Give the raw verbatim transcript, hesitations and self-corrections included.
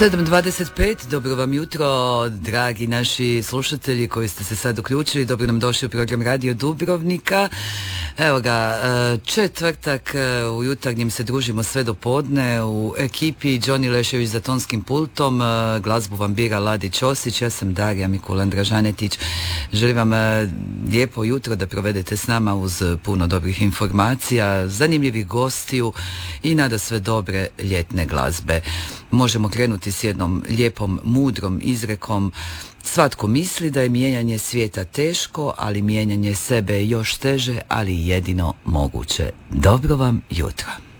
sedam dvadeset pet, dobro vam jutro, dragi naši slušatelji koji ste se sad uključili, dobro nam došli u program Radio Dubrovnika. Evo ga, četvrtak, u jutarnjem se družimo sve do podne, u ekipi Johnny Lešević za tonskim pultom, glazbu vam bira Ladi Ćosić, ja sam Darija Mikulan Dražanetić. Želim vam lijepo jutro da provedete s nama uz puno dobrih informacija, zanimljivih gostiju i nada sve dobre ljetne glazbe. Možemo krenuti s jednom lijepom, mudrom izrekom. Svatko misli da je mijenjanje svijeta teško, ali mijenjanje sebe je još teže, ali jedino moguće. Dobro vam jutro.